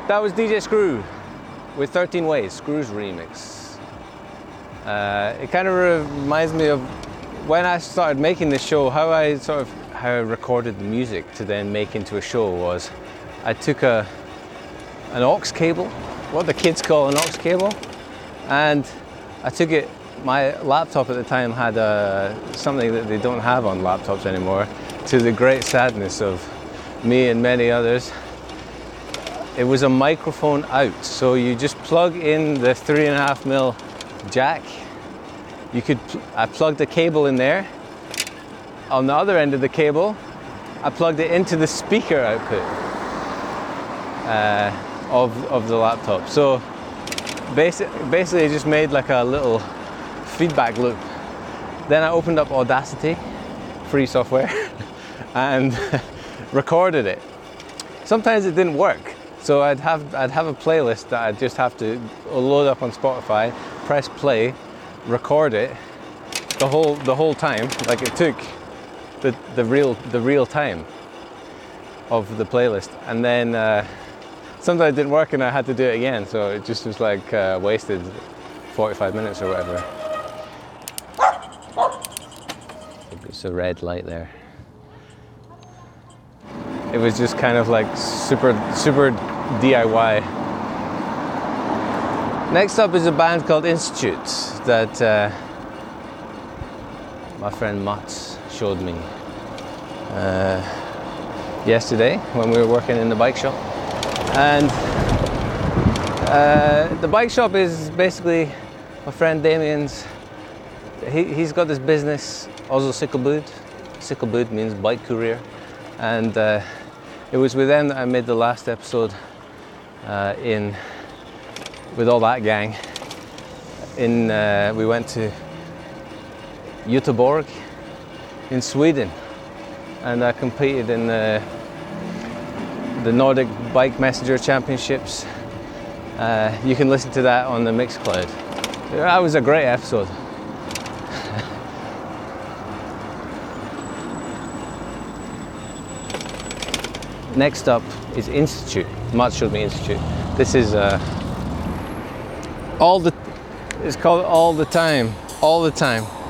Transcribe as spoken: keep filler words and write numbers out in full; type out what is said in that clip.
That was D J Screw with thirteen Ways, Screw's remix. Uh, it kind of reminds me of when I started making this show, how I sort of how I recorded the music to then make into a show was I took a an aux cable, what the kids call an aux cable, and I took it, my laptop at the time had a, something that they don't have on laptops anymore, to the great sadness of me and many others. It was a microphone out, so you just plug in the three and a half mil jack. You could, I plugged a cable in there. On the other end of the cable, I plugged it into the speaker output uh, of of the laptop. So basic, basically, it just made like a little feedback loop. Then I opened up Audacity, free software, and recorded it. Sometimes it didn't work. So I'd have I'd have a playlist that I'd just have to load up on Spotify, press play, record it the whole the whole time. Like it took the the real the real time of the playlist, and then uh, sometimes it didn't work, and I had to do it again. So it just was like uh, wasted forty-five minutes or whatever. It's a red light there. It was just kind of like super super D I Y. Next up is a band called Institute that uh, my friend Mats showed me uh, yesterday when we were working in the bike shop. And uh, the bike shop is basically my friend Damien's. He, he's got this business, Oslo Sykkelbud. Sykkelbud means bike courier. And uh, it was with them that I made the last episode uh, in with all that gang. In uh, we went to Göteborg in Sweden, and I competed in the the Nordic Bike Messenger Championships. Uh, you can listen to that on the Mixcloud. That was a great episode. Next up is Institute. Matt showed me Institute. This is uh, all the. It's called All the Time. All the Time.